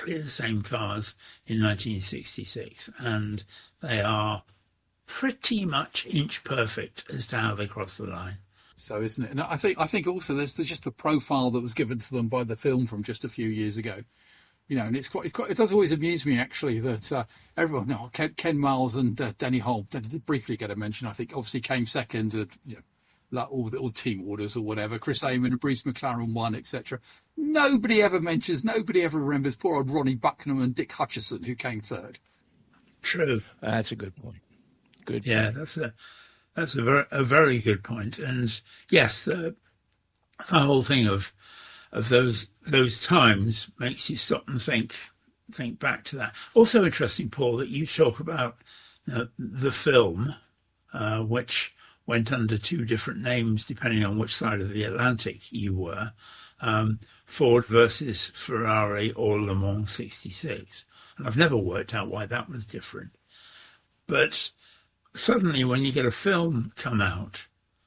exactly the same cars in 1966, and they are pretty much inch perfect as to how they cross the line. So, isn't it? And I think also there's just the profile that was given to them by the film from just a few years ago. And it does always amuse me actually that everyone, Ken Miles and Denny Holm, did briefly get a mention. I think obviously came second, like all team orders or whatever. Chris Amon and Bruce McLaren won, etc. Nobody ever remembers poor old Ronnie Bucknam and Dick Hutchison who came third. True. That's a good point. Good. Yeah, point. that's a very good point. And yes, the whole thing of those times makes you stop and think back to that. Also interesting, Paul, that you talk about the film, which went under two different names depending on which side of the Atlantic you were, Ford versus Ferrari or Le Mans 66. And I've never worked out why that was different. But suddenly when you get a film come out,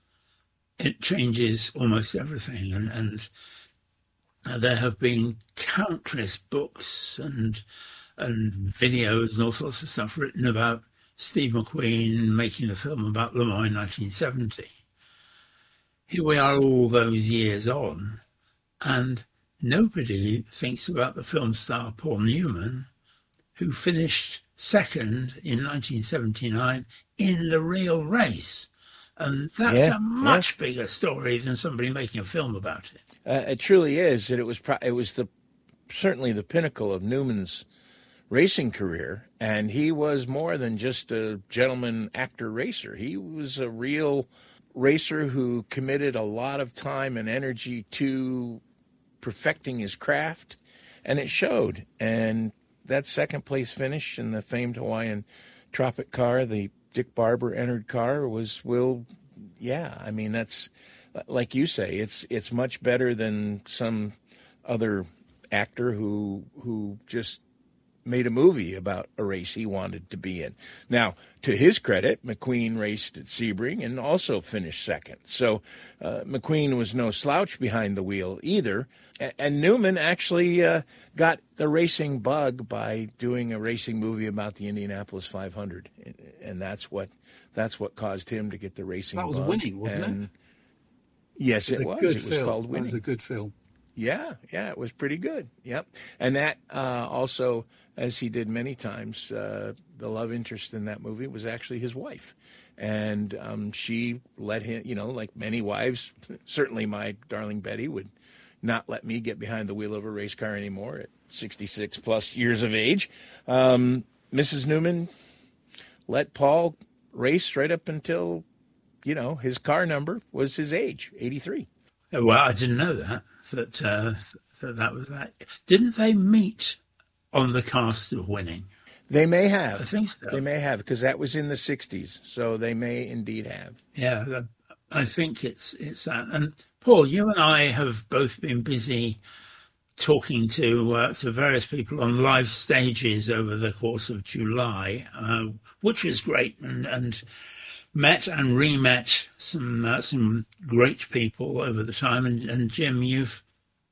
it changes almost everything. And there have been countless books and videos and all sorts of stuff written about Steve McQueen making a film about Le Mans in 1970. Here we are all those years on, and nobody thinks about the film star Paul Newman, who finished second in 1979 in the real race. And that's a much bigger story than somebody making a film about it. It truly is. And it was certainly the pinnacle of Newman's racing career. And he was more than just a gentleman actor racer. He was a real racer who committed a lot of time and energy to perfecting his craft. And it showed. And that second place finish in the famed Hawaiian Tropic car, the Dick Barber entered car, that's like you say, it's much better than some other actor who just made a movie about a race he wanted to be in. Now, to his credit, McQueen raced at Sebring and also finished second. So McQueen was no slouch behind the wheel either. And Newman actually got the racing bug by doing a racing movie about the Indianapolis 500, and that's what caused him to get the racing bug. That was Winning, wasn't it? Yes, it was. It was called Winning. It was a good film. Yeah, it was pretty good. Yep. And that also, as he did many times, the love interest in that movie was actually his wife. And she let him, like many wives, certainly my darling Betty would not let me get behind the wheel of a race car anymore at 66 plus years of age. Mrs. Newman let Paul race right up until, his car number was his age, 83. Well, I didn't know that that was that. Didn't they meet on the cast of Winning? They may have. I think so. They may have, because that was in the 60s, so they may indeed have. Yeah, I think it's that. And Paul, you and I have both been busy talking to various people on live stages over the course of July, which was great, and met and re-met some great people over the time. And Jim, you've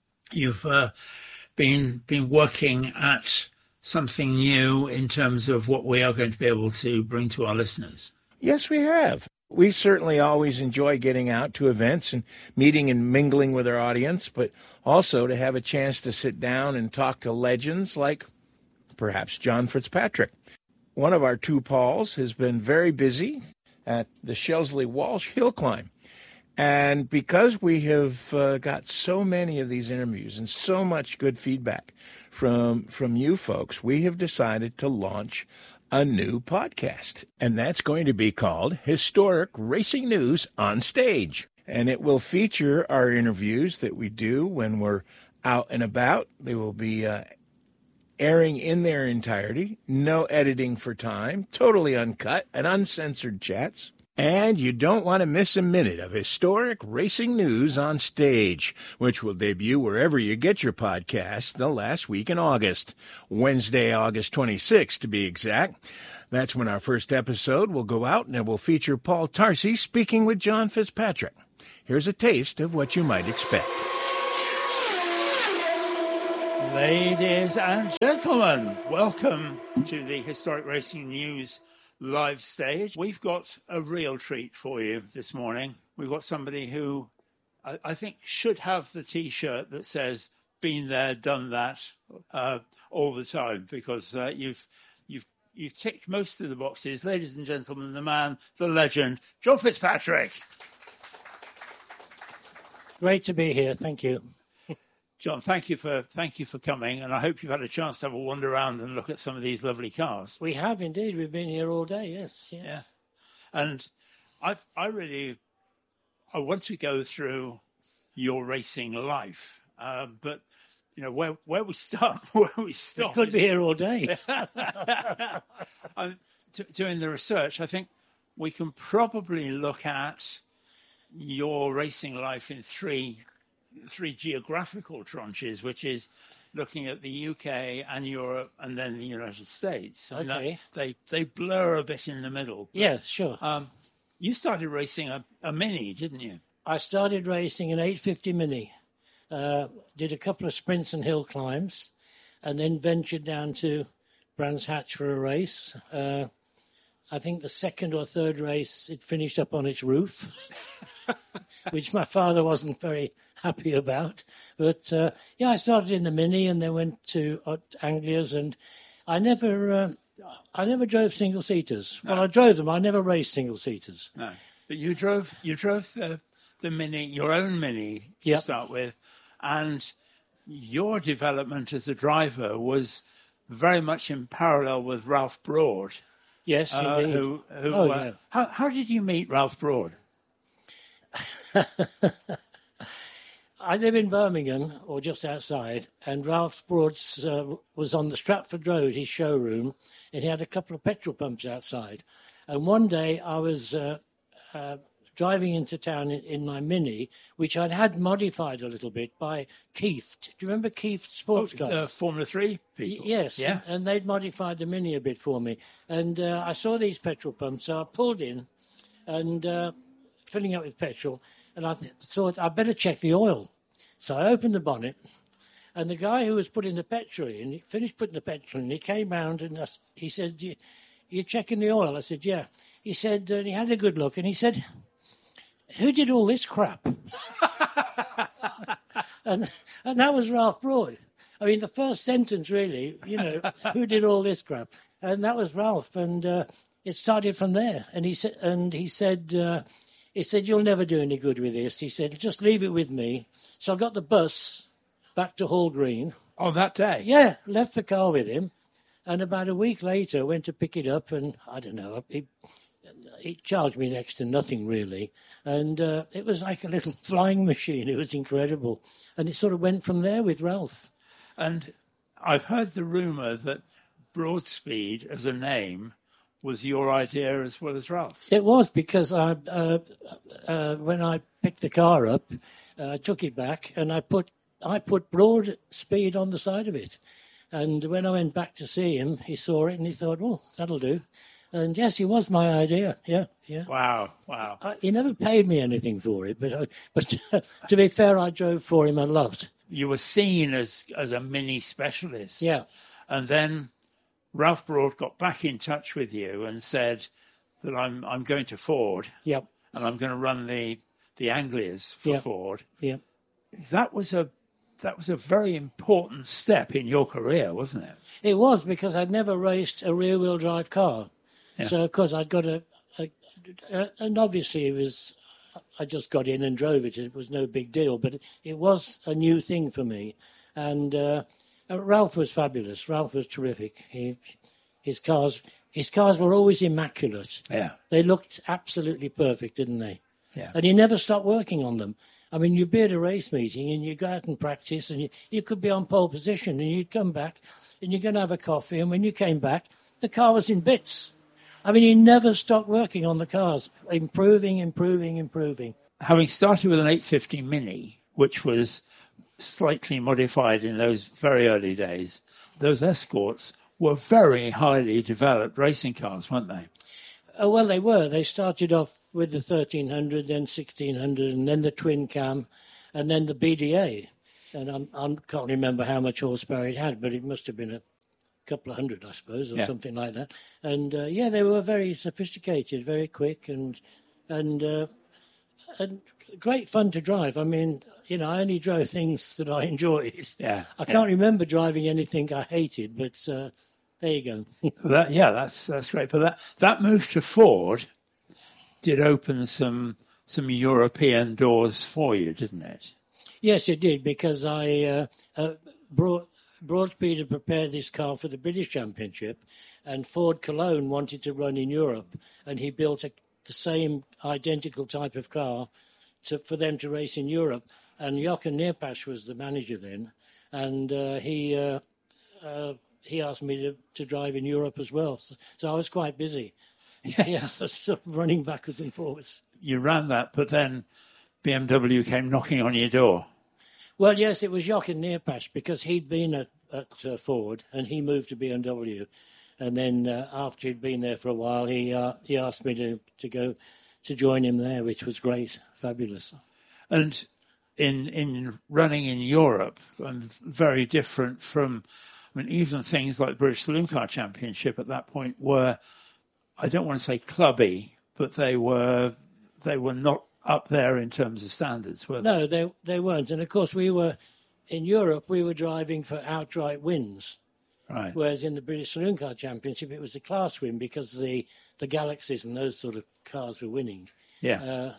been working at something new in terms of what we are going to be able to bring to our listeners. Yes, we have. We certainly always enjoy getting out to events and meeting and mingling with our audience, but also to have a chance to sit down and talk to legends like perhaps John Fitzpatrick. One of our two Pauls has been very busy at the Shelsley Walsh Hill Climb. And because we have got so many of these interviews and so much good feedback from you folks, we have decided to launch a new podcast. And that's going to be called Historic Racing News on Stage. And it will feature our interviews that we do when we're out and about. They will be airing in their entirety, no editing for time, totally uncut and uncensored chats. And you don't want to miss a minute of Historic Racing News on Stage, which will debut wherever you get your podcasts the last week in August, Wednesday, August 26th to be exact. That's when our first episode will go out, and it will feature Paul Tarsi speaking with John Fitzpatrick. Here's a taste of what you might expect. Ladies and gentlemen, welcome to the Historic Racing News live stage. We've got a real treat for you this morning. We've got somebody who I think should have the T-shirt that says "Been there, done that" all the time, because you've ticked most of the boxes. Ladies and gentlemen, the man, the legend, John Fitzpatrick. Great to be here. Thank you. John, thank you for coming, and I hope you've had a chance to have a wander around and look at some of these lovely cars. We have indeed. We've been here all day. Yes. Yeah, and I want to go through your racing life, but you know where we start. Where we stop. We could be here all day. Doing the research, I think we can probably look at your racing life in three geographical tranches, which is looking at the UK and Europe and then the United States. Okay. They blur a bit in the middle. Yeah, sure. You started racing a Mini, didn't you? I started racing an 850 Mini, did a couple of sprints and hill climbs, and then ventured down to Brands Hatch for a race. I think the second or third race, it finished up on its roof, which my father wasn't very happy about. But, I started in the Mini and then went to Anglia's, and I never drove single-seaters. No. Well, I drove them. I never raced single-seaters. No, but you drove the Mini, your own Mini to start with, and your development as a driver was very much in parallel with Ralph Broad. Yes, indeed. How did you meet Ralph Broad? I live in Birmingham, or just outside, and Ralph Broad was on the Stratford Road, his showroom, and he had a couple of petrol pumps outside. And one day I was driving into town in my Mini, which I'd had modified a little bit by Keith. Do you remember Keith Sports Car? The Formula 3 people. Yes, yeah. And they'd modified the Mini a bit for me. And I saw these petrol pumps, so I pulled in and filling up with petrol, and I thought I'd better check the oil. So I opened the bonnet, and the guy who was putting the petrol in, he finished putting the petrol in, he came round and he said, "You're checking the oil?" I said, "Yeah." He said, and he had a good look, and he said, "Who did all this crap?" and that was Ralph Broad. I mean, the first sentence, really, who did all this crap? And that was Ralph, and it started from there. And he said, "You'll never do any good with this." He said, "Just leave it with me." So I got the bus back to Hall Green. Oh, that day? Yeah, left the car with him. And about a week later, went to pick it up, and I don't know, he charged me next to nothing, really. And it was like a little flying machine. It was incredible. And it sort of went from there with Ralph. And I've heard the rumour that Broadspeed as a name was your idea as well as Ralph. It was, because when I picked the car up, I took it back and I put Broadspeed on the side of it. And when I went back to see him, he saw it and he thought, "Oh, that'll do." And yes, it was my idea. Yeah. Wow. He never paid me anything for it, but to be fair, I drove for him a lot. You were seen as a Mini specialist. Yeah. And then Ralph Broad got back in touch with you and said that I'm going to Ford. Yep. And I'm going to run the Anglias for Ford. Yep. That was a very important step in your career, wasn't it? It was, because I'd never raced a rear-wheel drive car. Yeah. So, of course, I'd got and obviously I just got in and drove it. It was no big deal, but it was a new thing for me. And Ralph was fabulous. Ralph was terrific. His cars were always immaculate. Yeah. They looked absolutely perfect, didn't they? Yeah. And he never stopped working on them. I mean, you'd be at a race meeting and you go out and practice, and you could be on pole position, and you'd come back and you're going to have a coffee, and when you came back, the car was in bits. I mean, he never stopped working on the cars, improving. Having started with an 850 Mini, which was slightly modified in those very early days, those Escorts were very highly developed racing cars, weren't they? Well, they were. They started off with the 1300, then 1600, and then the twin cam, and then the BDA. and I can't remember how much horsepower it had, but it must have been a couple of hundred, I suppose, or something like that. And they were very sophisticated, very quick, and great fun to drive. I mean, I only drove things that I enjoyed. Yeah. I can't remember driving anything I hated, but there you go. That's great. But that move to Ford did open some European doors for you, didn't it? Yes, it did, because I Broadspeed had prepared this car for the British Championship, and Ford Cologne wanted to run in Europe, and he built the same identical type of car for them to race in Europe. And Jochen Neerpasch was the manager then, and he asked me to drive in Europe as well. So I was quite busy. Yes. Yeah, I was sort of running backwards and forwards. You ran that, but then BMW came knocking on your door. Well, yes, it was Jochen Neerpasch, because he'd been at Ford and he moved to BMW. And then after he'd been there for a while, he asked me to go to join him there, which was great, fabulous. And in running in Europe, very different from, even things like the British Saloon Car Championship at that point were, I don't want to say clubby, but they were not up there in terms of standards, were they? No, they weren't. And of course, in Europe, we were driving for outright wins. Right. Whereas in the British Saloon Car Championship, it was a class win, because the Galaxies and those sort of cars were winning. Yeah.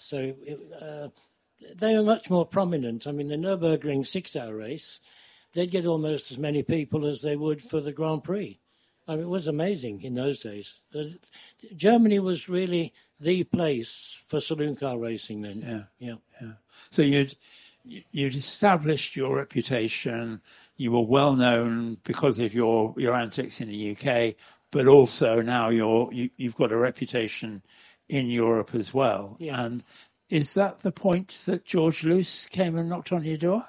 They were much more prominent. I mean, the Nürburgring 6-hour race, they'd get almost as many people as they would for the Grand Prix. I mean, it was amazing in those days. Germany was really the place for saloon car racing then. Yeah. So you'd established your reputation. You were well known because of your antics in the UK, but also now you've got a reputation in Europe as well. Yeah. And is that the point that George Luce came and knocked on your door?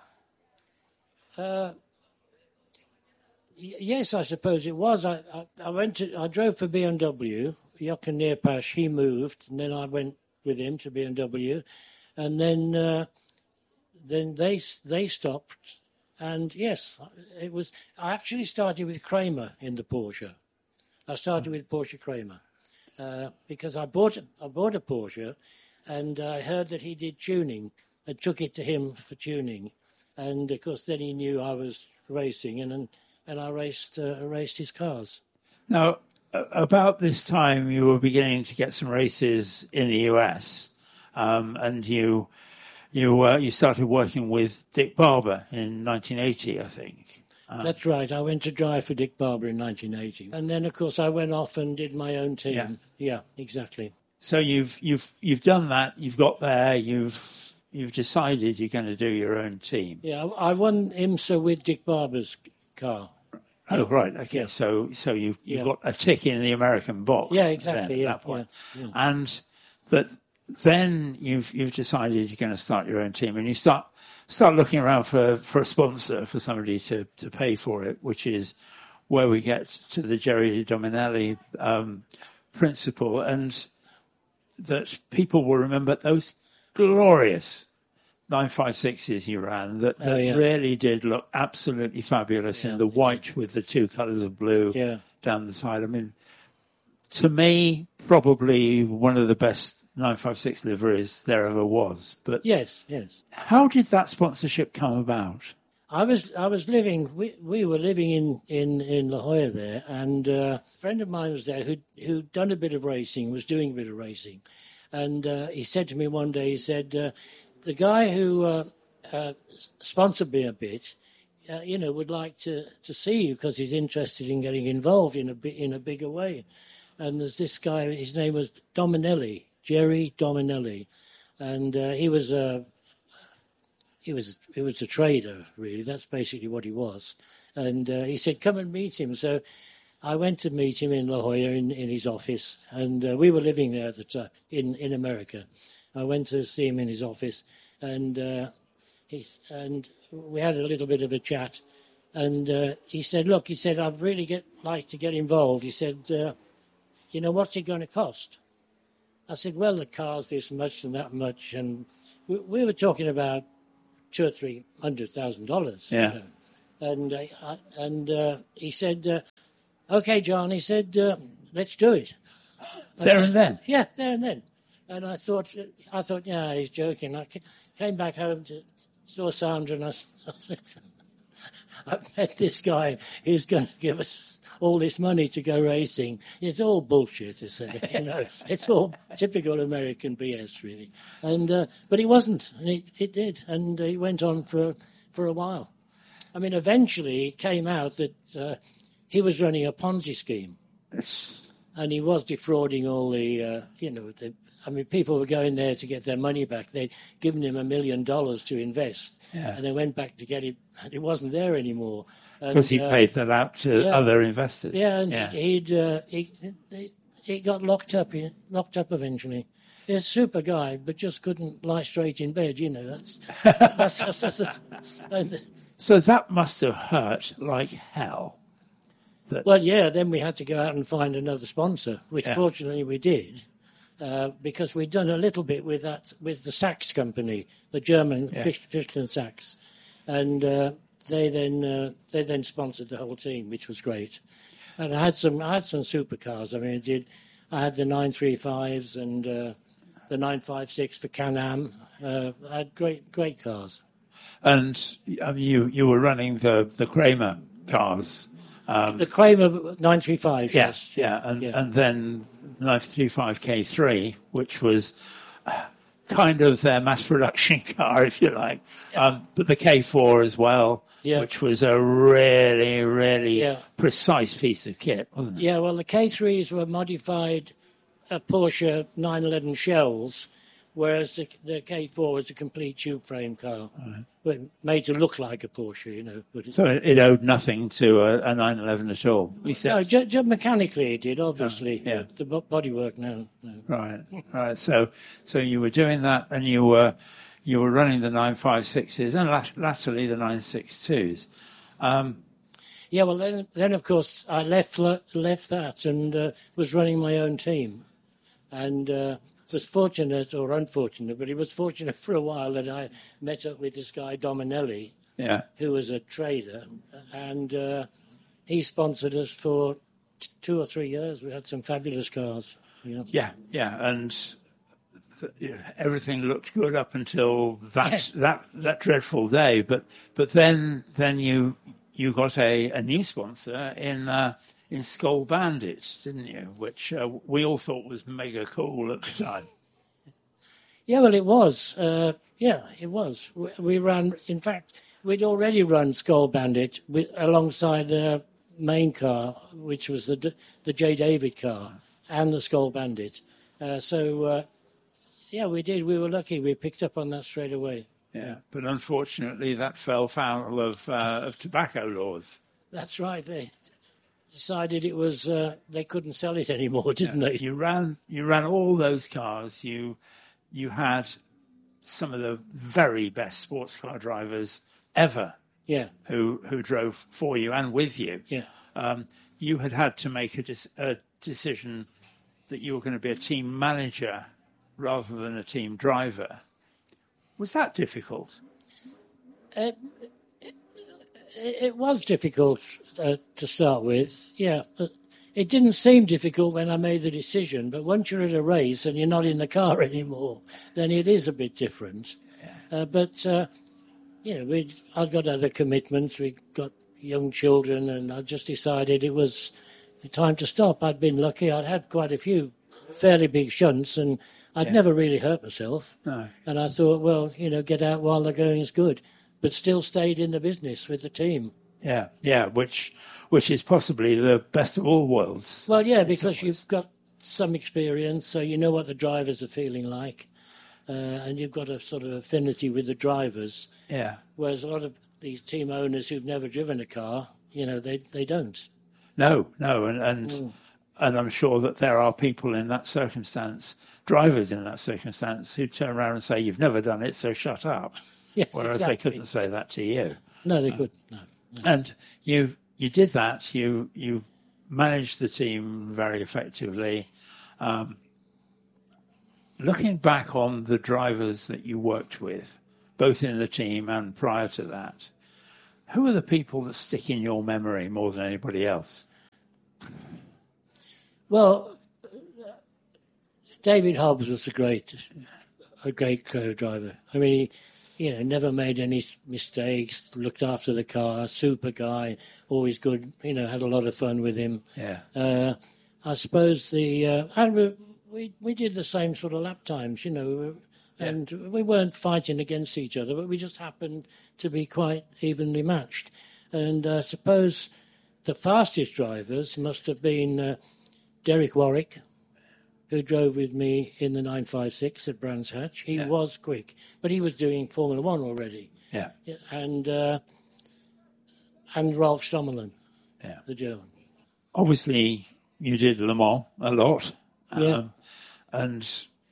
Yes, I suppose it was. I drove for BMW. Jochen Neerpasch, he moved, and then I went with him to BMW, and then they stopped. And yes, it was. I actually started with Kramer in the Porsche. I started with Porsche Kramer because I bought a Porsche, and I heard that he did tuning. I took it to him for tuning, and of course then he knew I was racing, and I raced his cars. Now, about this time, you were beginning to get some races in the US, and you started working with Dick Barber in 1980, I think. That's right. I went to drive for Dick Barber in 1980, and then of course I went off and did my own team. Yeah, exactly. So you've done that. You've got there. You've decided you're going to do your own team. Yeah, I won IMSA with Dick Barber's car. Oh, right. Okay. Yeah. So you've got a tick in the American box. Yeah, exactly. At that point. Yeah. And that then you've decided you're going to start your own team, and you start looking around for a sponsor, for somebody to pay for it, which is where we get to the Jerry Dominelli principle, and that people will remember those glorious 956s you ran that really did look absolutely fabulous in the white with the two colours of blue down the side. I mean, to me, probably one of the best 956 liveries there ever was. But yes. How did that sponsorship come about? I was living. We were living in La Jolla there, and a friend of mine was there who'd done a bit of racing, was doing a bit of racing, and he said to me one day, he said, the guy who sponsored me a bit, would like to see you because he's interested in getting involved in a bigger way. And there's this guy, his name was Dominelli, Jerry Dominelli, and he was a trader, really. That's basically what he was. And he said, come and meet him. So I went to meet him in La Jolla in his office, and we were living there at the time in America. I went to see him in his office, and we had a little bit of a chat. And he said, "Look," he said, "I'd really like to get involved." He said, "What's it going to cost?" I said, "Well, the car's this much and that much," and we were talking about $200,000-300,000. Yeah. And he said, "Okay, John." He said, "Let's do it." There and then. Yeah, there and then. And I thought, yeah, he's joking. I came back home saw Sandra, and I said, "I've met this guy who's going to give us all this money to go racing." It's all bullshit, I said. It's all typical American BS, really. And but it wasn't, and it did, and it went on for a while. I mean, eventually it came out that he was running a Ponzi scheme. And he was defrauding all the, people were going there to get their money back. They'd given him $1 million to invest, and they went back to get it, and it wasn't there anymore. Because he paid that out to other investors. Yeah, and he got locked up eventually. He's a super guy, but just couldn't lie straight in bed. So that must have hurt like hell. Well, yeah, then we had to go out and find another sponsor, which fortunately we did, because we'd done a little bit with the Sachs company, the German Fischl & Sachs, and they then sponsored the whole team, which was great. And I had some supercars. I mean, I had the 935s and the 956 for Can-Am. I had great cars. And you were running the Kramer cars. The Kramer 935s, yes. And then 935 K3, which was kind of their mass production car, if you like. But the K4 as well, which was a really, really precise piece of kit, wasn't it? Yeah, well, the K3s were modified Porsche 911 shells, whereas the K4 was a complete tube frame car, but made to look like a Porsche, But so it owed nothing to a 911 at all? No, just mechanically it did, obviously. The bodywork, no. Right. So you were doing that, and you were running the 956s and latterly the 962s. Well, then of course I left that and was running my own team, and was fortunate or unfortunate, but it was fortunate for a while that I met up with this guy Dominelli, who was a trader, and he sponsored us for 2 or 3 years. We had some fabulous cars. And everything looked good up until that dreadful day. But then you got a new sponsor in Skull Bandit, didn't you? Which we all thought was mega cool at the time. Yeah, well, it was. It was. We ran. In fact, we'd already run Skull Bandit alongside the main car, which was the J. David car, and the Skull Bandit. We did. We were lucky. We picked up on that straight away. Yeah, but unfortunately, that fell foul of tobacco laws. That's right. They decided it was they couldn't sell it anymore, didn't they? You ran all those cars. You had some of the very best sports car drivers ever. Yeah. Who drove for you and with you. Yeah. You had to make a decision that you were going to be a team manager rather than a team driver. Was that difficult? It was difficult to start with, It didn't seem difficult when I made the decision, but once you're at a race and you're not in the car anymore, then it is a bit different. Yeah. I'd got other commitments. We got young children, and I just decided it was time to stop. I'd been lucky. I'd had quite a few fairly big shunts, and I'd never really hurt myself. No. And I thought, well, get out while the going is good. But still stayed in the business with the team. Yeah, which is possibly the best of all worlds. Well, yeah, because you've got some experience, so you know what the drivers are feeling like, and you've got a sort of affinity with the drivers. Yeah. Whereas a lot of these team owners who've never driven a car, they don't. No, and I'm sure that there are people in that circumstance, drivers in that circumstance, who turn around and say, "You've never done it, so shut up." Yes, whereas exactly. they couldn't say that to you. No, they couldn't. No. And you did that. You managed the team very effectively. Looking back on the drivers that you worked with, both in the team and prior to that. Who are the people that stick in your memory more than anybody else? Well, David Hobbs was a great co-driver. I mean, he never made any mistakes, looked after the car, super guy, always good, had a lot of fun with him. Yeah. I suppose and we did the same sort of lap times, and we weren't fighting against each other, but we just happened to be quite evenly matched. And I suppose the fastest drivers must have been Derek Warwick, who drove with me in the 956 at Brands Hatch. He was quick, but he was doing Formula One already. Yeah. And Ralph Stommelen, the German. Obviously, you did Le Mans a lot. Yeah. And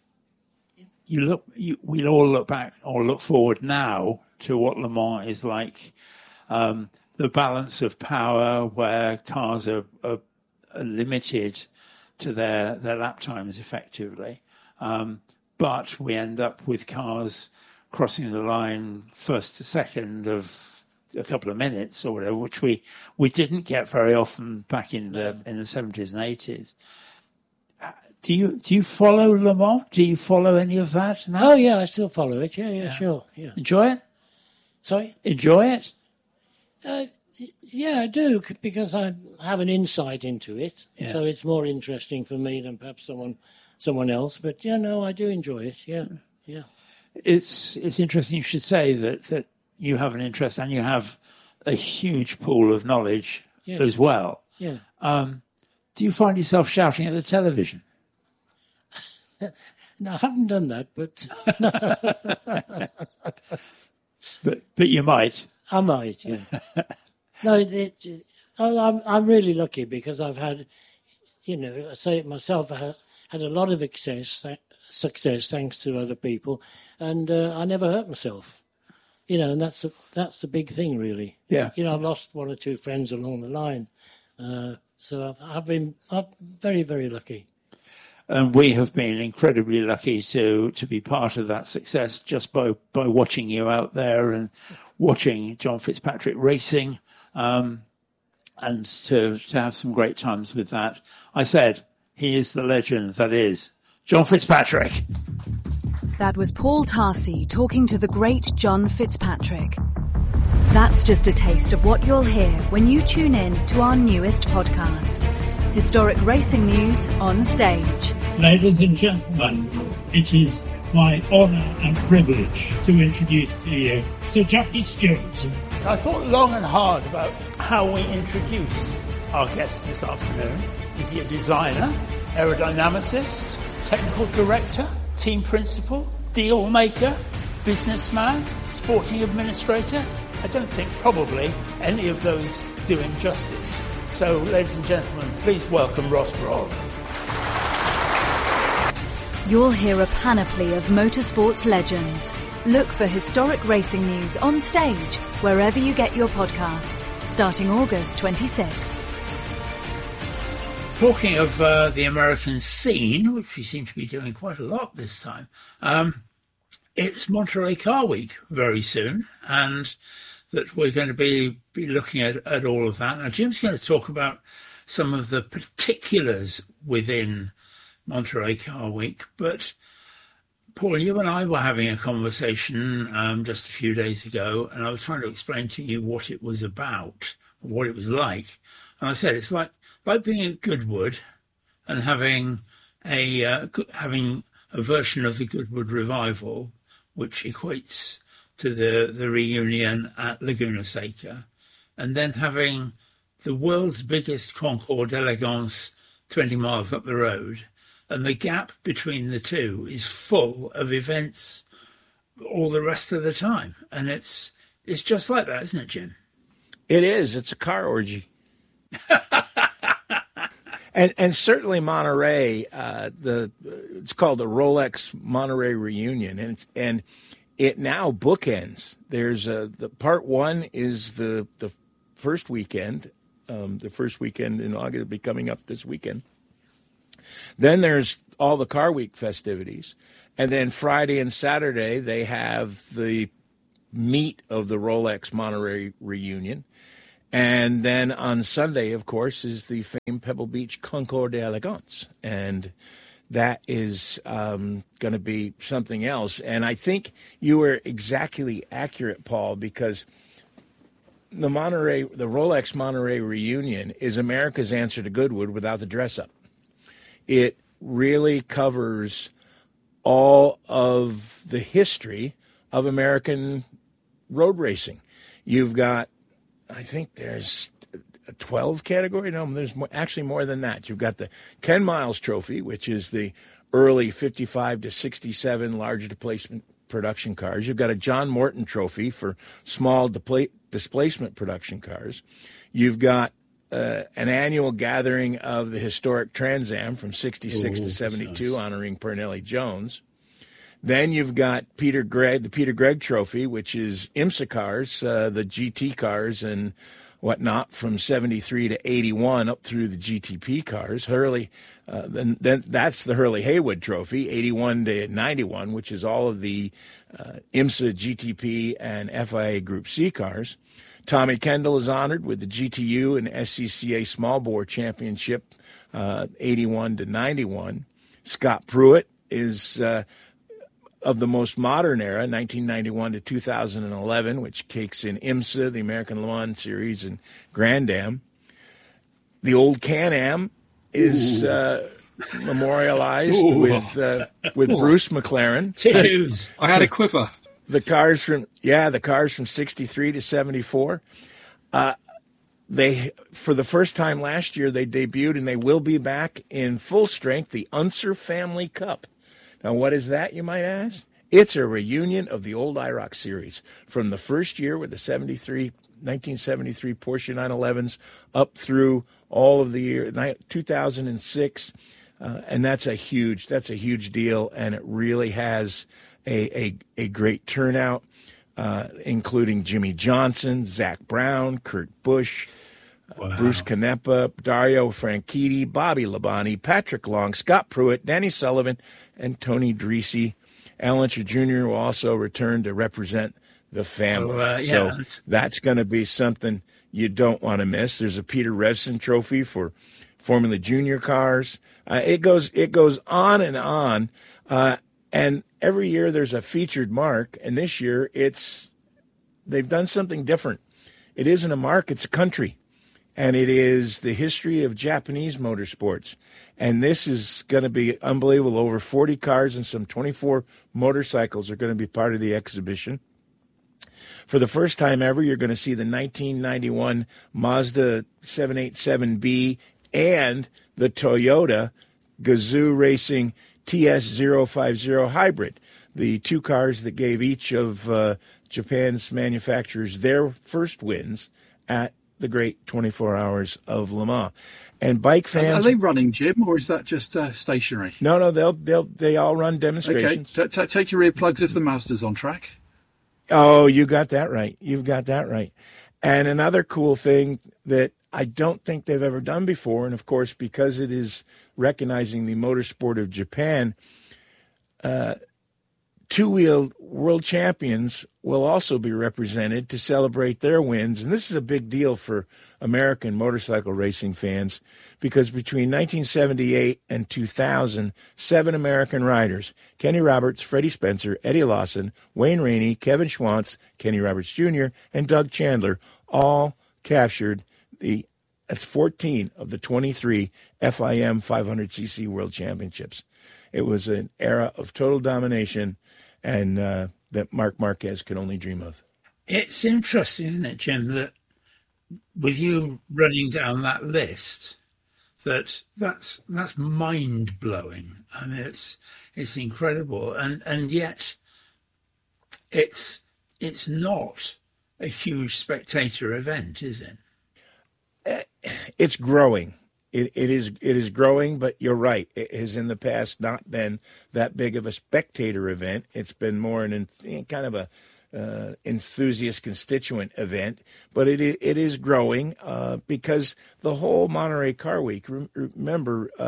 we'll all look back or look forward now to what Le Mans is like. The balance of power where cars are limited to their lap times effectively. But we end up with cars crossing the line first to second of a couple of minutes or whatever, which we didn't get very often back in the 70s and 80s. Do you follow Le Mans? Do you follow any of that now? Oh, yeah, I still follow it. Yeah, sure. Yeah. Enjoy it? Sorry? Enjoy it? Yeah, I do, because I have an insight into it, so it's more interesting for me than perhaps someone else. But, I do enjoy it, yeah. It's interesting you should say that you have an interest and you have a huge pool of knowledge as well. Yeah. Do you find yourself shouting at the television? No, I haven't done that, but... but you might. I might, yeah. No, I'm really lucky because I've had, I say it myself, I had a lot of success thanks to other people, and I never hurt myself. And that's the big thing, really. Yeah. I've lost one or two friends along the line, so I'm very, very lucky. And we have been incredibly lucky to be part of that success just by watching you out there and watching John Fitzpatrick racing, and to have some great times with that. I said, he is the legend that is John Fitzpatrick. That was Paul Tarsi talking to the great John Fitzpatrick. That's just a taste of what you'll hear when you tune in to our newest podcast, Historic Racing News on Stage. Ladies and gentlemen, it is my honour and privilege to introduce to you Sir Jackie Stewart. I thought long and hard about how we introduce our guest this afternoon. Is he a designer, aerodynamicist, technical director, team principal, deal maker, businessman, sporting administrator? I don't think probably any of those do him justice. So, ladies and gentlemen, please welcome Ross Brawl. You'll hear a panoply of motorsports legends. Look for Historic Racing News on Stage wherever you get your podcasts, starting August 26th. Talking of the American scene, which we seem to be doing quite a lot this time, it's Monterey Car Week very soon, and that we're going to be looking at all of that. Now, Jim's going to talk about some of the particulars within Monterey Car Week, but Paul, you and I were having a conversation just a few days ago, and I was trying to explain to you what it was about, what it was like. And I said it's like being at Goodwood and having a version of the Goodwood Revival, which equates to the reunion at Laguna Seca, and then having the world's biggest Concours d'Elegance 20 miles up the road, and the gap between the two is full of events all the rest of the time. And it's just like that, isn't it, Jim? It is. It's a car orgy. And certainly Monterey, it's called the Rolex Monterey Reunion, and it now bookends. There's the part one is the first weekend. The first weekend in August will be coming up this weekend. Then there's all the Car Week festivities, and then Friday and Saturday they have the meat of the Rolex Monterey reunion. And then on Sunday, of course, is the famed Pebble Beach Concours d'Elegance. And that is going to be something else. And I think you were exactly accurate, Paul, because the Rolex Monterey reunion is America's answer to Goodwood without the dress-up. It really covers all of the history of American road racing. You've got, I think there's a 12 category. No, there's actually more than that. You've got the Ken Miles Trophy, which is the early 55 to 67 large displacement production cars. You've got a John Morton Trophy for small displacement production cars. You've got an annual gathering of the historic Trans Am from 66 to 72, nice, honoring Pernelle Jones. Then you've got the Peter Gregg Trophy, which is IMSA cars, the GT cars and whatnot from 73 to 81 up through the GTP cars. Hurley, then that's the Hurley Haywood Trophy, 81 to 91, which is all of the IMSA, GTP, and FIA Group C cars. Tommy Kendall is honored with the GTU and SCCA Small Bore Championship, 81 to 91. Scott Pruitt is of the most modern era, 1991 to 2011, which takes in IMSA, the American Le Mans Series, and Grand Am. The old Can-Am is memorialized with Bruce McLaren. Tissues. I had a quiver. The cars from 63 to 74. They, for the first time last year, they debuted, and they will be back in full strength, the Unser Family Cup. Now, what is that, you might ask? It's a reunion of the old IROC series from the first year with the 1973 Porsche 911s up through all of the year 2006, and that's a huge deal, and it really has a great turnout, including Jimmy Johnson, Zach Brown, Kurt Busch, wow, Bruce Canepa, Dario Franchitti, Bobby Labonte, Patrick Long, Scott Pruitt, Danny Sullivan, and Tony Dreese. Alan Unser Jr. will also return to represent the family. So that's going to be something you don't want to miss. There's a Peter Revson Trophy for Formula Junior cars. It goes on and on. And every year there's a featured mark, and this year they've done something different. It isn't a mark, it's a country, and it is the history of Japanese motorsports. And this is going to be unbelievable. Over 40 cars and some 24 motorcycles are going to be part of the exhibition. For the first time ever, you're going to see the 1991 Mazda 787B and the Toyota Gazoo Racing TS050 Hybrid, the two cars that gave each of Japan's manufacturers their first wins at the great 24 Hours of Le Mans. And bike fans, are they running, Jim, or is that just stationary? No, they all run demonstrations. Okay, take your earplugs if the Mazda's on track. Oh, you got that right. You've got that right. And another cool thing that I don't think they've ever done before, and of course, because it is recognizing the motorsport of Japan, two-wheel world champions will also be represented to celebrate their wins. And this is a big deal for American motorcycle racing fans because between 1978 and 2000, 7 American riders, Kenny Roberts, Freddie Spencer, Eddie Lawson, Wayne Rainey, Kevin Schwantz, Kenny Roberts Jr., and Doug Chandler all captured the 14 of the 23 FIM 500cc World Championships. It was an era of total domination and that Marc Marquez could only dream of. It's interesting, isn't it, Jim, that with you running down that list, that's mind-blowing. I mean, it's incredible, and yet it's not a huge spectator event, is it? It's growing. It is growing, but you're right. It has in the past not been that big of a spectator event. It's been more kind of a enthusiast constituent event, but it is growing because the whole Monterey Car Week. Remember,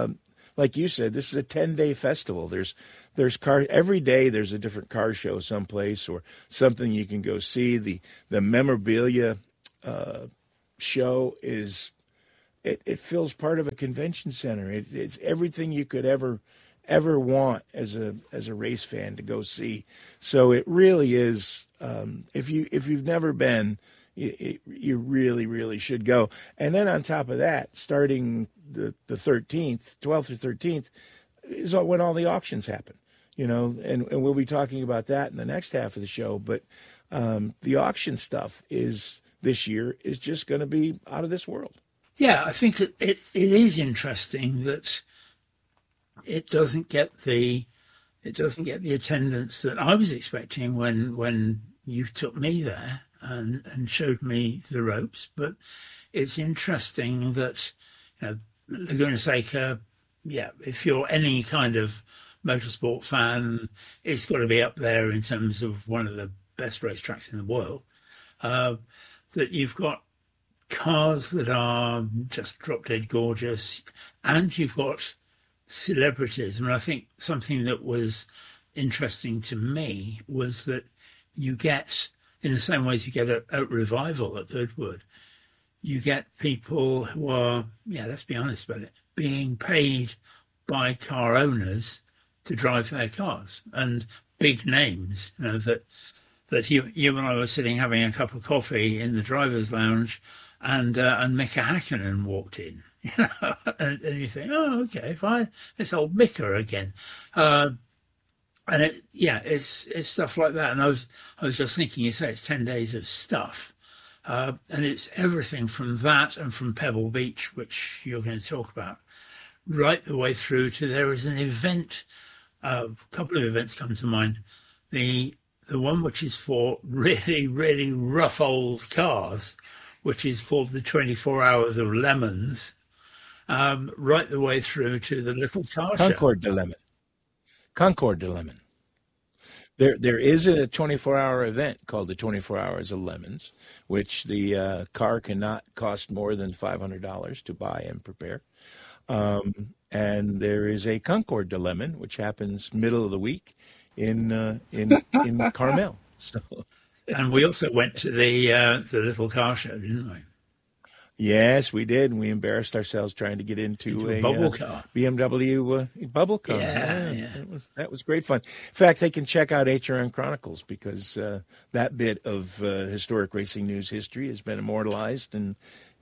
like you said, this is a 10-day festival. There's car every day. There's a different car show someplace or something you can go see. The memorabilia show is it fills part of a convention center. It's everything you could ever want as a race fan to go see. So it really is. If you've never been, you really, really should go. And then on top of that, starting the 13th, 12th or 13th, is when all the auctions happen. And we'll be talking about that in the next half of the show. But the auction stuff this year is just going to be out of this world. Yeah, I think it is interesting that it doesn't get the attendance that I was expecting when you took me there and showed me the ropes. But it's interesting that Laguna Seca, if you're any kind of motorsport fan, it's got to be up there in terms of one of the best racetracks in the world. That you've got cars that are just drop dead gorgeous, and you've got celebrities. I mean, I think something that was interesting to me was that you get, in the same way as you get at Revival at Goodwood, you get people who are, let's be honest about it, being paid by car owners to drive their cars, and big names, that you and I were sitting having a cup of coffee in the driver's lounge, and Mika Hakkinen walked in, and you think, oh, okay, fine, it's old Mika again, and it's stuff like that. And I was just thinking, you say it's 10 days of stuff, and it's everything from that and from Pebble Beach, which you're going to talk about, right the way through to there is an event. A couple of events come to mind. The one which is for really, really rough old cars, which is called the 24 Hours of Lemons, right the way through to the little car show. Concours de Lemon. There is a 24-hour event called the 24 Hours of Lemons, which the car cannot cost more than $500 to buy and prepare. And there is a Concours de Lemon, which happens middle of the week in Carmel. So. And we also went to the little car show, didn't we? Yes, we did, and we embarrassed ourselves trying to get into a bubble car. BMW bubble car. Yeah. That was great fun. In fact, they can check out HRN Chronicles because that bit of historic racing news history has been immortalized and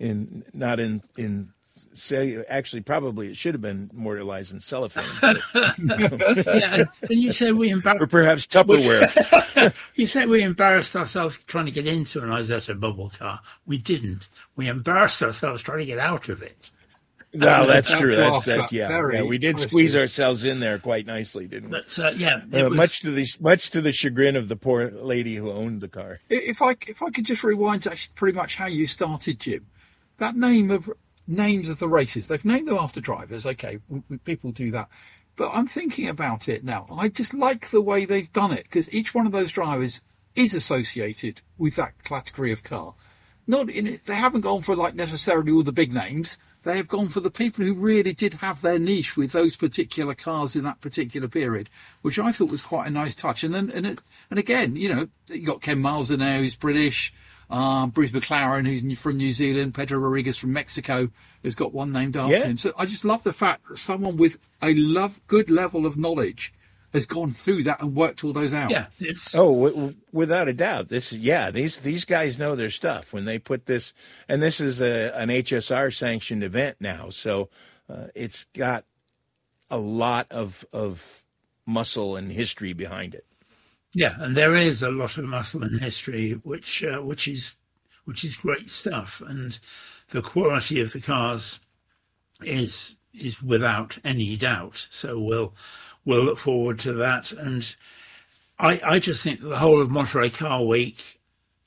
actually, probably it should have been immortalized in cellophane. And you said we embarrassed, or perhaps Tupperware. You said we embarrassed ourselves trying to get into an Isetta bubble car. We didn't. We embarrassed ourselves trying to get out of it. No, that's true. Yeah, we did squeeze ourselves in there quite nicely, didn't we? But much to the chagrin of the poor lady who owned the car. If I could just rewind to actually pretty much how you started, Jim. That names of the races, they've named them after drivers. Okay, people do that. But I'm thinking about it now. I just like the way they've done it because each one of those drivers is associated with that category of car. They haven't gone for necessarily all the big names. They have gone for the people who really did have their niche with those particular cars in that particular period, which I thought was quite a nice touch. And again, you got Ken Miles in there, who's British. Bruce McLaren, who's from New Zealand, Pedro Rodriguez from Mexico, has got one named after him. So I just love the fact that someone with a good level of knowledge has gone through that and worked all those out. Yeah, without a doubt. These guys know their stuff when they put this, and this is an HSR sanctioned event now, so it's got a lot of muscle and history behind it. Yeah, and there is a lot of muscle and history, which is great stuff, and the quality of the cars is without any doubt. So we'll look forward to that, and I just think that the whole of Monterey Car Week,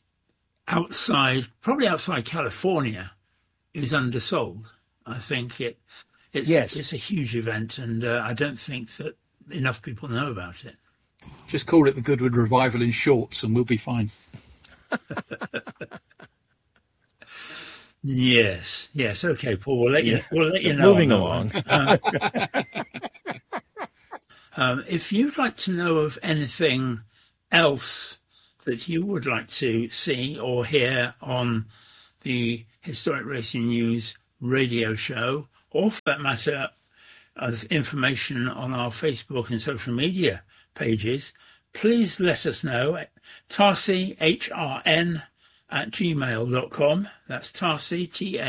probably outside California, is undersold. I think it's a huge event, and I don't think that enough people know about it. Just call it the Goodwood Revival in shorts and we'll be fine. Yes. Okay, Paul. We'll let you know. Moving along. If you'd like to know of anything else that you would like to see or hear on the Historic Racing News radio show, or for that matter, as information on our Facebook and social media pages, please let us know at tarsyhrn@gmail.com. That's Tarsey,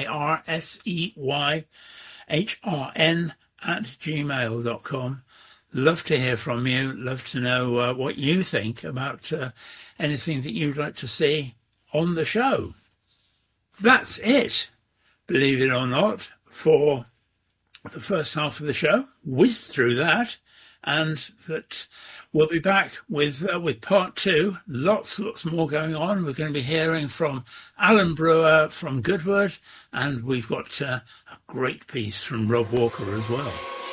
TARSEYHRN@gmail.com. Love to hear from you. Love to know what you think about anything that you'd like to see on the show. That's it, believe it or not, for the first half of the show. Whizzed through that, and that we'll be back with part two. Lots more going on. We're going to be hearing from Alan Brewer from Goodwood, and we've got a great piece from Rob Walker as well.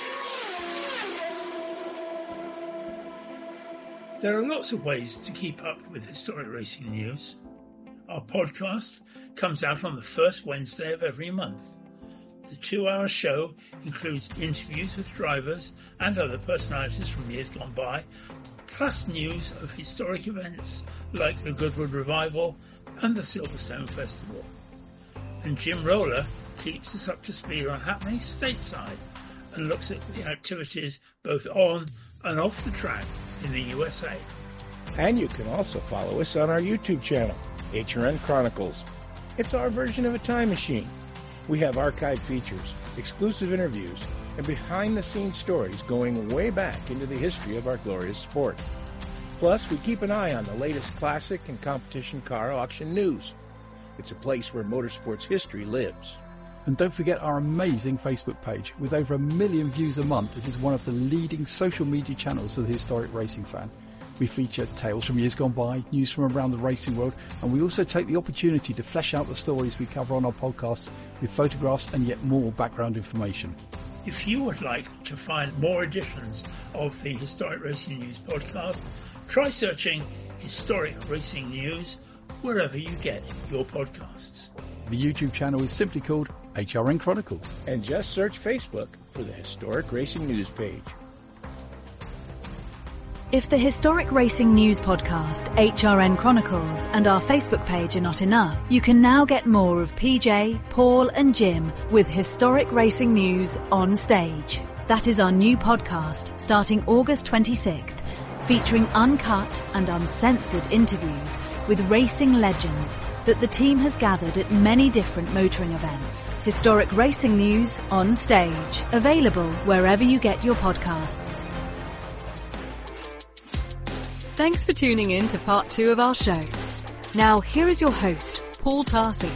There are lots of ways to keep up with historic racing news. Our podcast comes out on the first Wednesday of every month. The 2-hour show includes interviews with drivers and other personalities from years gone by, plus news of historic events like the Goodwood Revival and the Silverstone Festival. And Jim Roller keeps us up to speed on happenings stateside and looks at the activities both on and off the track in the USA. And you can also follow us on our YouTube channel, HRN Chronicles. It's our version of a time machine. We have archived features, exclusive interviews, and behind-the-scenes stories going way back into the history of our glorious sport. Plus, we keep an eye on the latest classic and competition car auction news. It's a place where motorsports history lives. And don't forget our amazing Facebook page. With over 1 million views a month, it is one of the leading social media channels for the historic racing fan. We feature tales from years gone by, news from around the racing world, and we also take the opportunity to flesh out the stories we cover on our podcasts with photographs and yet more background information. If you would like to find more editions of the Historic Racing News podcast, try searching Historic Racing News wherever you get your podcasts. The YouTube channel is simply called HRN Chronicles. And just search Facebook for the Historic Racing News page. If the Historic Racing News podcast, HRN Chronicles, and our Facebook page are not enough, you can now get more of PJ, Paul and Jim with Historic Racing News on Stage. That is our new podcast starting August 26th, featuring uncut and uncensored interviews with racing legends that the team has gathered at many different motoring events. Historic Racing News on Stage, available wherever you get your podcasts. Thanks for tuning in to part 2 of our show. Now, here is your host, Paul Tarsey.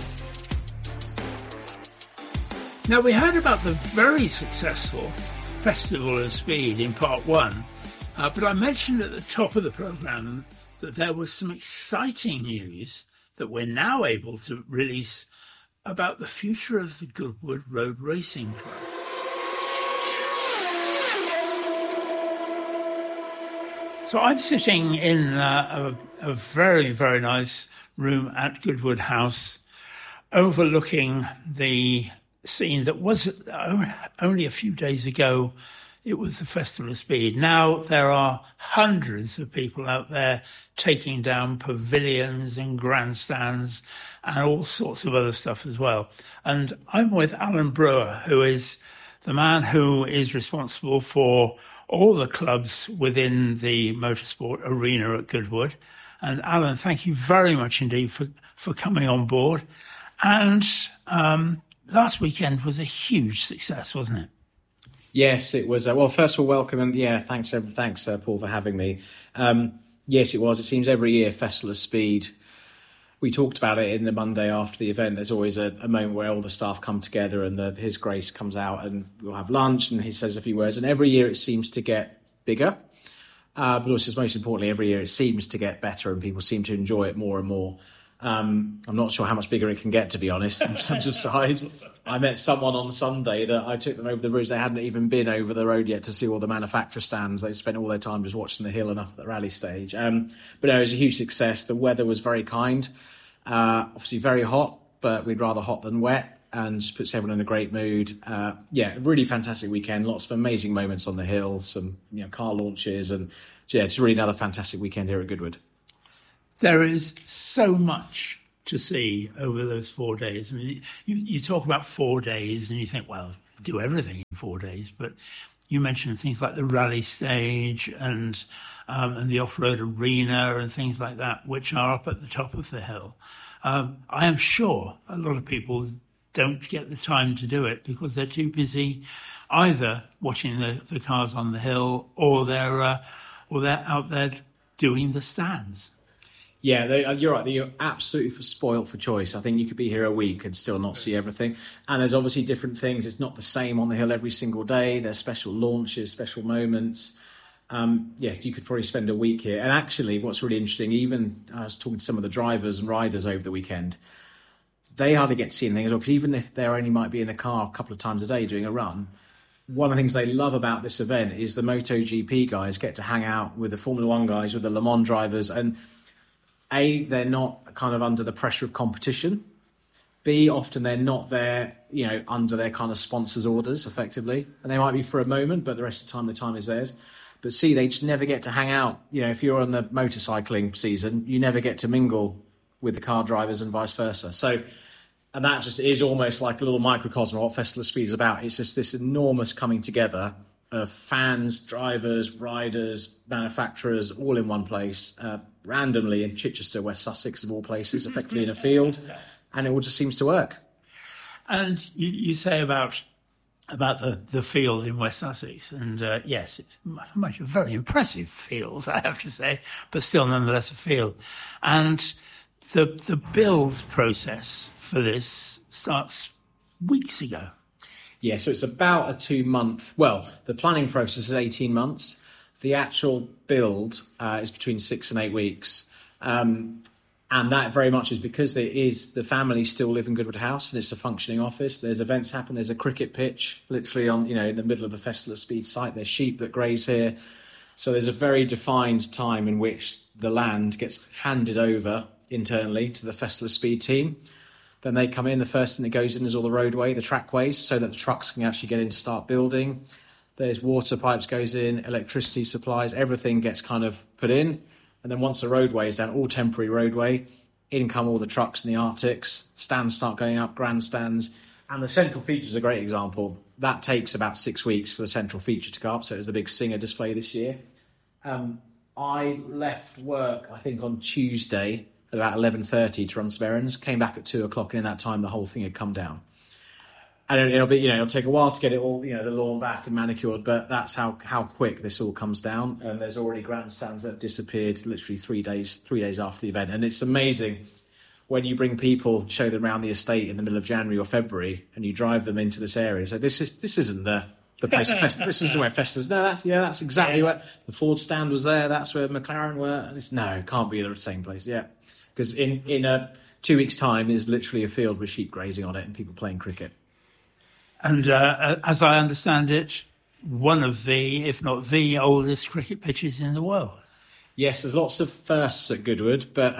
Now, we heard about the very successful Festival of Speed in part 1, but I mentioned at the top of the programme that there was some exciting news that we're now able to release about the future of the Goodwood Road Racing Club. So I'm sitting in a very, very nice room at Goodwood House, overlooking the scene that was only a few days ago. It was the Festival of Speed. Now there are hundreds of people out there taking down pavilions and grandstands and all sorts of other stuff as well. And I'm with Alan Brewer, who is the man who is responsible for all the clubs within the motorsport arena at Goodwood. And Alan, thank you very much indeed for coming on board. And last weekend was a huge success, wasn't it? Yes, it was. Well, first of all, welcome, and thanks, Paul, for having me. Yes, it was. It seems every year, Festival of Speed, we talked about it in the Monday after the event. There's always a moment where all the staff come together and His Grace comes out and we'll have lunch and he says a few words. And every year it seems to get bigger. But also, most importantly, every year it seems to get better and people seem to enjoy it more and more. I'm not sure how much bigger it can get, to be honest, in terms of size. I met someone on Sunday that I took them over the roads. They hadn't even been over the road yet to see all the manufacturer stands. They spent all their time just watching the hill and up at the rally stage. But no, it was a huge success. The weather was very kind, obviously very hot, but we'd rather hot than wet, and just puts everyone in a great mood. Really fantastic weekend. Lots of amazing moments on the hill, some car launches, and it's really another fantastic weekend here at Goodwood. There is so much to see over those 4 days. I mean, you talk about 4 days and you think, well, do everything in 4 days, but you mentioned things like the rally stage and the off-road arena and things like that, which are up at the top of the hill. I am sure a lot of people don't get the time to do it because they're too busy either watching the cars on the hill or they're out there doing the stands. Yeah, you're right. You're absolutely spoiled for choice. I think you could be here a week and still not see everything. And there's obviously different things. It's not the same on the hill every single day. There's special launches, special moments. You could probably spend a week here. And actually, what's really interesting, even I was talking to some of the drivers and riders over the weekend, they hardly get to see anything as well, because even if they only might be in a car a couple of times a day doing a run, one of the things they love about this event is the MotoGP guys get to hang out with the Formula One guys, with the Le Mans drivers, and A, they're not kind of under the pressure of competition. B, often they're not there, under their kind of sponsors' orders, effectively. And they might be for a moment, but the rest of the time is theirs. But C, they just never get to hang out. If you're on the motorcycling season, you never get to mingle with the car drivers and vice versa. And that just is almost like a little microcosm of what Festival of Speed is about. It's just this enormous coming together of fans, drivers, riders, manufacturers, all in one place, randomly in Chichester, West Sussex, of all places, effectively in a field, and it all just seems to work. And you say about the field in West Sussex, and yes, it's much a very impressive field, I have to say, but still nonetheless a field. And the build process for this starts weeks ago. Yeah, so it's about a 2 month. Well, the planning process is 18 months. The actual build is between 6 and 8 weeks. And that very much is because the family still live in Goodwood House and it's a functioning office. There's events happen. There's a cricket pitch literally on, in the middle of the Festival of Speed site. There's sheep that graze here. So there's a very defined time in which the land gets handed over internally to the Festival of Speed team. Then they come in. The first thing that goes in is all the roadway, the trackways, so that the trucks can actually get in to start building. There's water pipes goes in, electricity supplies, everything gets kind of put in. And then once the roadway is down, all temporary roadway, in come all the trucks and the Arctics, stands start going up, grandstands. And the central feature is a great example. That takes about 6 weeks for the central feature to go up. So it was the big Singer display this year. I left work, I think, on Tuesday at about 11:30 to run some errands, came back at 2 o'clock, and in that time, the whole thing had come down. And it'll take a while to get it all, the lawn back and manicured, but that's how quick this all comes down. And there's already grandstands that have disappeared literally 3 days after the event. And it's amazing when you bring people, show them around the estate in the middle of January or February, and you drive them into this area. So this isn't the place of Festivus. This isn't where Festivus. No, that's exactly where the Ford stand was there. That's where McLaren were. And it can't be the same place. Yeah, because in 2 weeks' time, there's literally a field with sheep grazing on it and people playing cricket. And as I understand it, one of the, if not the oldest cricket pitches in the world. Yes, there's lots of firsts at Goodwood, but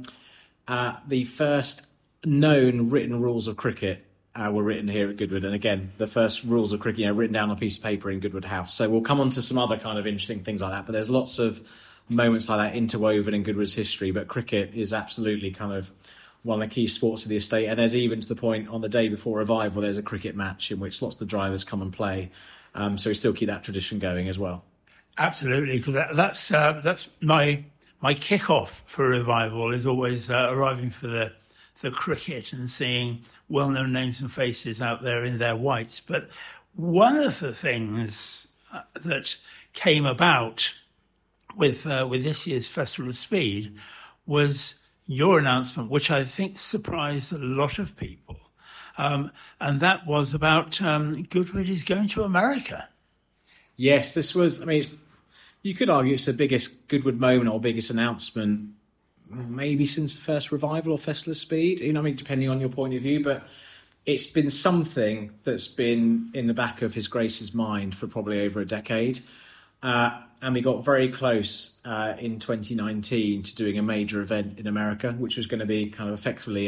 the first known written rules of cricket were written here at Goodwood. And again, the first rules of cricket, written down on a piece of paper in Goodwood House. So we'll come on to some other kind of interesting things like that. But there's lots of moments like that interwoven in Goodwood's history. But cricket is absolutely kind of one of the key sports of the estate. And there's even to the point on the day before Revival, there's a cricket match in which lots of the drivers come and play. So we still keep that tradition going as well. Absolutely, because that's my kick-off for Revival is always arriving for the cricket and seeing well-known names and faces out there in their whites. But one of the things that came about with this year's Festival of Speed was your announcement, which I think surprised a lot of people. And that was about Goodwood is going to America. Yes, this was, you could argue it's the biggest Goodwood moment or biggest announcement maybe since the first Revival or Festival of Speed, depending on your point of view, but it's been something that's been in the back of His Grace's mind for probably over a decade. And we got very close in 2019 to doing a major event in America, which was going to be kind of effectively a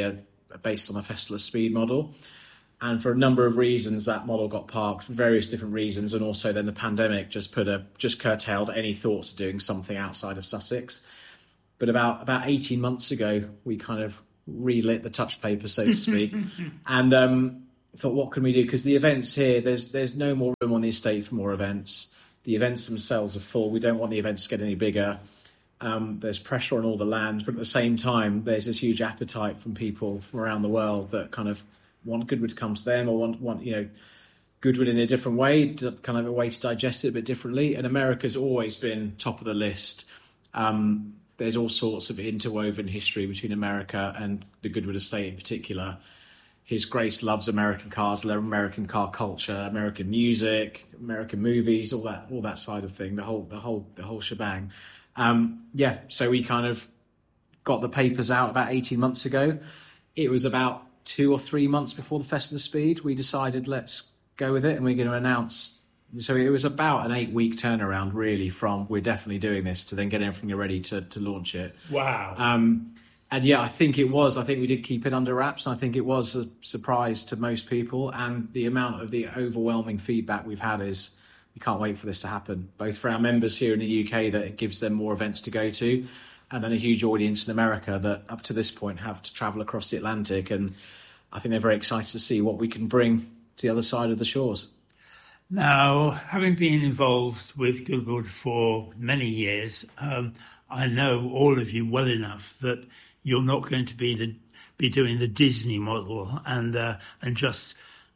based on a Festival of Speed model. And for a number of reasons, that model got parked for various different reasons. And also then the pandemic just curtailed any thoughts of doing something outside of Sussex. But about 18 months ago, we kind of relit the touch paper, so to speak, and thought, what can we do? Because the events here, there's no more room on the estate for more events. The events themselves are full. We don't want the events to get any bigger. There's pressure on all the land, but at the same time, there's this huge appetite from people from around the world that kind of want Goodwood to come to them, or want Goodwood in a different way, kind of a way to digest it a bit differently. And America's always been top of the list. There's all sorts of interwoven history between America and the Goodwood estate in particular. His Grace loves American cars, American car culture, American music, American movies, all that side of thing, the whole shebang. So we kind of got the papers out about 18 months ago. It was about 2 or 3 months before the Festival of Speed. We decided, let's go with it, and we're going to announce. So it was about an 8-week turnaround, really, from we're definitely doing this to then getting everything ready to launch it. Wow. And yeah, I think we did keep it under wraps. I think it was a surprise to most people. And the amount of the overwhelming feedback we've had is we can't wait for this to happen, both for our members here in the UK, that it gives them more events to go to, and then a huge audience in America that up to this point have to travel across the Atlantic. And I think they're very excited to see what we can bring to the other side of the shores. Now, having been involved with Goodwood for many years, I know all of you well enough that you're not going to be doing the Disney model and just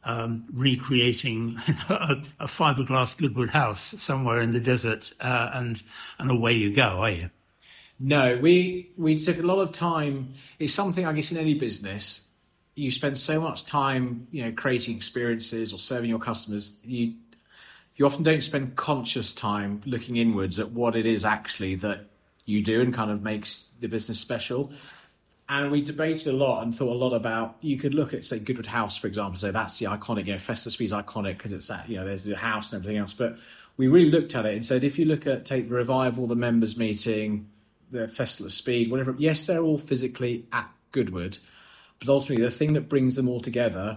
recreating a fiberglass Goodwood house somewhere in the desert and away you go, are you? No, we took a lot of time. It's something, I guess, in any business, you spend so much time, creating experiences or serving your customers. You often don't spend conscious time looking inwards at what it is actually that you do and kind of makes the business special. And we debated a lot and thought a lot about, you could look at, say, Goodwood House, for example, so that's the iconic, Festival of Speed is iconic because it's that, there's the house and everything else. But we really looked at it and said, if you take the revival, the members meeting, the Festival of Speed, whatever, yes, they're all physically at Goodwood, but ultimately the thing that brings them all together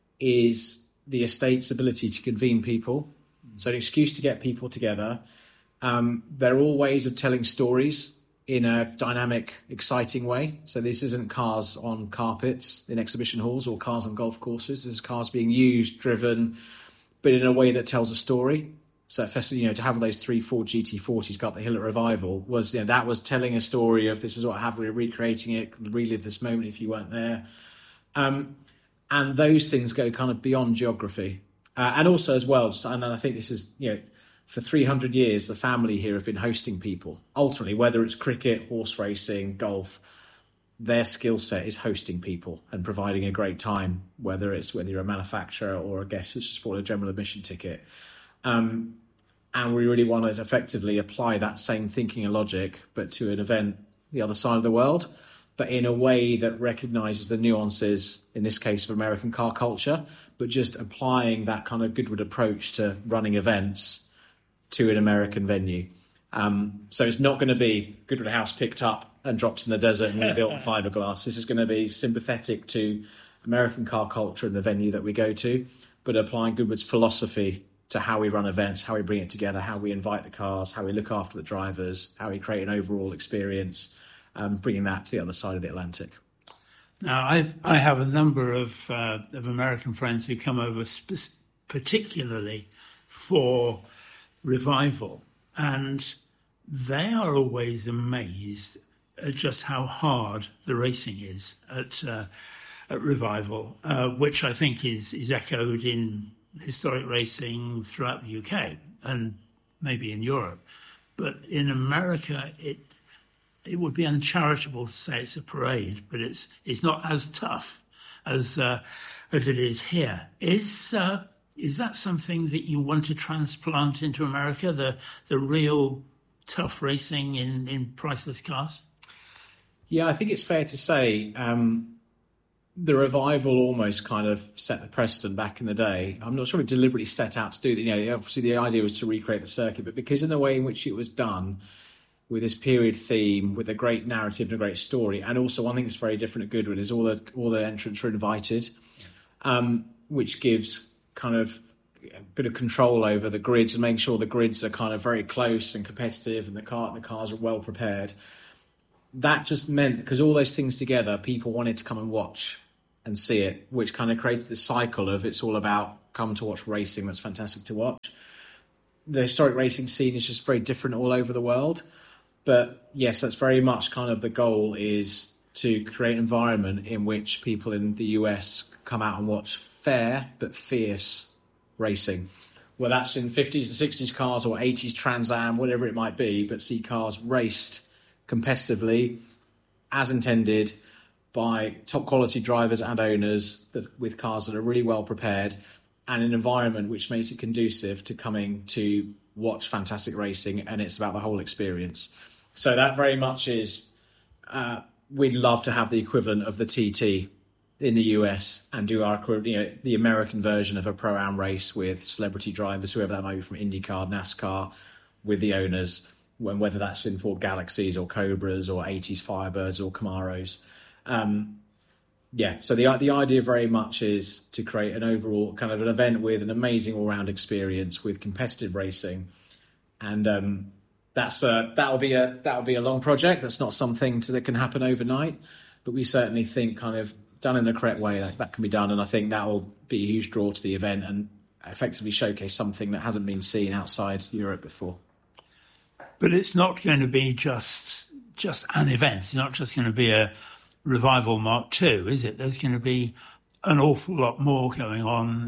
is the estate's ability to convene people. So an excuse to get people together. They're all ways of telling stories in a dynamic, exciting way. So this isn't cars on carpets in exhibition halls or cars on golf courses. This is cars being used, driven, but in a way that tells a story. So to have those 3 Ford GT40s go up the hill at Revival was, that was telling a story of this is what happened, we're recreating it, relive this moment if you weren't there. And those things go kind of beyond geography. And also as well, and I think this is, for 300 years, the family here have been hosting people. Ultimately, whether it's cricket, horse racing, golf, their skill set is hosting people and providing a great time, whether you're a manufacturer or a guest who's just bought a general admission ticket. And we really want to effectively apply that same thinking and logic, but to an event the other side of the world, but in a way that recognises the nuances, in this case, of American car culture, but just applying that kind of Goodwood approach to running events to an American venue. So it's not going to be Goodwood House picked up and dropped in the desert and rebuilt in fiberglass. This is going to be sympathetic to American car culture and the venue that we go to, but applying Goodwood's philosophy to how we run events, how we bring it together, how we invite the cars, how we look after the drivers, how we create an overall experience, bringing that to the other side of the Atlantic. Now, I have a number of American friends who come over particularly for Revival, and they are always amazed at just how hard the racing is at Revival, which I think is echoed in historic racing throughout the UK and maybe in Europe. But in America, it would be uncharitable to say it's a parade, but it's not as tough as it is here. Is that something that you want to transplant into America, the real tough racing in priceless cars? Yeah, I think it's fair to say the Revival almost kind of set the precedent back in the day. I'm not sure it deliberately set out to do that. Obviously the idea was to recreate the circuit, but because in the way in which it was done, with this period theme, with a great narrative and a great story. And also one thing that's very different at Goodwood is all the entrants are invited, which gives kind of a bit of control over the grids and making sure the grids are kind of very close and competitive and the cars are well prepared. That just meant, because all those things together, people wanted to come and watch and see it, which kind of created this cycle of it's all about come to watch racing that's fantastic to watch. The historic racing scene is just very different all over the world. But yes, that's very much kind of the goal, is to create an environment in which people in the US come out and watch fair but fierce racing. Whether that's in 50s and 60s cars or 80s Trans Am, whatever it might be, but see cars raced competitively as intended by top quality drivers and owners with cars that are really well prepared, and an environment which makes it conducive to coming to watch fantastic racing, and it's about the whole experience. So that very much is, we'd love to have the equivalent of the TT in the US and do our, the American version of a Pro-Am race with celebrity drivers, whoever that might be, from IndyCar, NASCAR, with the owners, whether that's in Ford Galaxies or Cobras or 80s Firebirds or Camaros. So the idea very much is to create an overall kind of an event with an amazing all-round experience with competitive racing, and that'll be a long project. That's not something that can happen overnight, but we certainly think, kind of done in the correct way, that can be done, and I think that will be a huge draw to the event and effectively showcase something that hasn't been seen outside Europe before. But it's not going to be just an event. It's not just going to be a Revival Mark II, is it? There's going to be an awful lot more going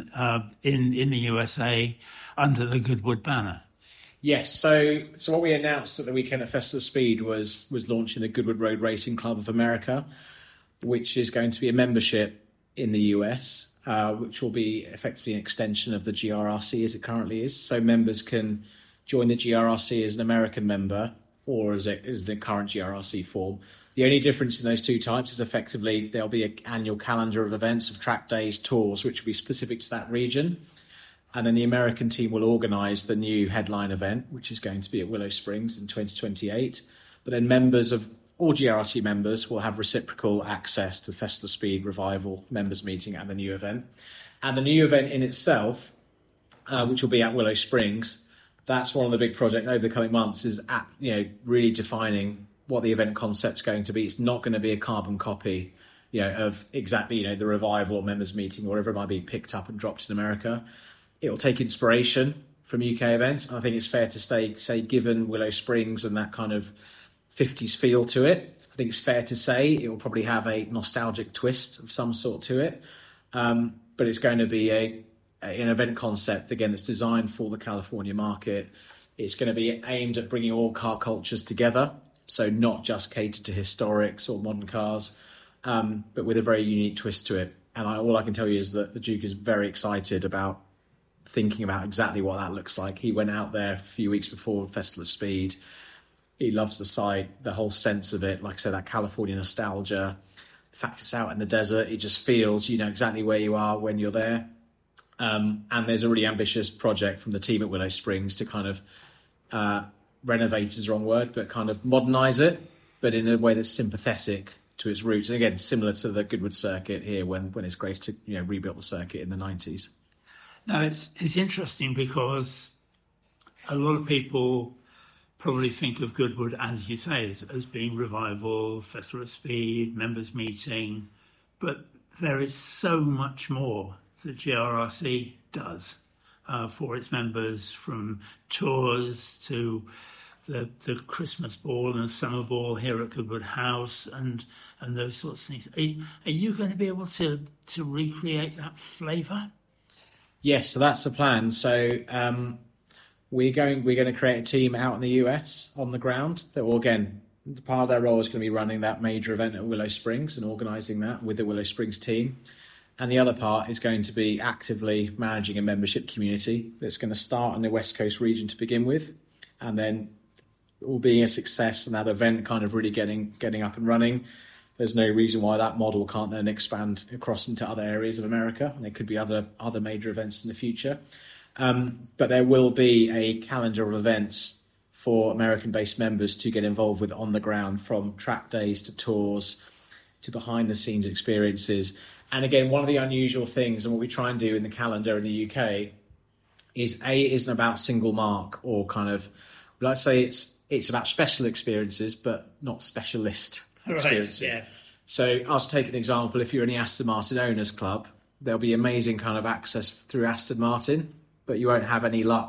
on in the USA under the Goodwood banner. Yes, so what we announced at the weekend at Festival of Speed was launching the Goodwood Road Racing Club of America, which is going to be a membership in the US, which will be effectively an extension of the GRRC as it currently is. So members can join the GRRC as an American member or as the current GRRC form. The only difference in those two types is effectively there'll be an annual calendar of events, of track days, tours, which will be specific to that region. And then the American team will organise the new headline event, which is going to be at Willow Springs in 2028. But then members of all GRRC members will have reciprocal access to Festival of Speed Revival members meeting and the new event. And the new event in itself, which will be at Willow Springs, that's one of the big projects over the coming months, is really defining what the event concept's going to be. It's not going to be a carbon copy, of exactly, the Revival or members meeting or whatever it might be picked up and dropped in America. It'll take inspiration from UK events. And I think it's fair to say, given Willow Springs and that kind of 50s feel to it, I think it's fair to say it will probably have a nostalgic twist of some sort to it. But it's going to be an event concept, again, that's designed for the California market. It's going to be aimed at bringing all car cultures together. So not just catered to historics or modern cars, but with a very unique twist to it. And all I can tell you is that the Duke is very excited about thinking about exactly what that looks like. He went out there a few weeks before Festival of Speed. He loves the site, the whole sense of it. Like I said, that California nostalgia. The fact it's out in the desert, it just feels, exactly where you are when you're there. And there's a really ambitious project from the team at Willow Springs to kind of renovate is the wrong word, but kind of modernise it, but in a way that's sympathetic to its roots. And again, similar to the Goodwood circuit here when it's Grace to rebuilt the circuit in the 90s. Now, it's interesting because a lot of people probably think of Goodwood, as you say, as being Revival, Festival of Speed, members meeting, but there is so much more that GRRC does for its members, from tours to the Christmas ball and the summer ball here at Goodwood House and those sorts of things. Are you going to be able to recreate that flavour? Yes, so that's the plan. So we're going to create a team out in the US on the ground that will, again, part of their role is going to be running that major event at Willow Springs and organising that with the Willow Springs team. And the other part is going to be actively managing a membership community that's going to start in the West Coast region to begin with, and then all being a success and that event kind of really getting up and running. There's no reason why that model can't then expand across into other areas of America, and there could be other major events in the future. But there will be a calendar of events for American-based members to get involved with on the ground, from track days to tours to behind-the-scenes experiences. And again, one of the unusual things, and what we try and do in the calendar in the UK, is it isn't about single mark or kind of, let's say it's about special experiences, but not specialist experiences. Yeah. So I'll take an example. If you're in the Aston Martin Owners Club, there'll be amazing kind of access through Aston Martin, but you won't have any luck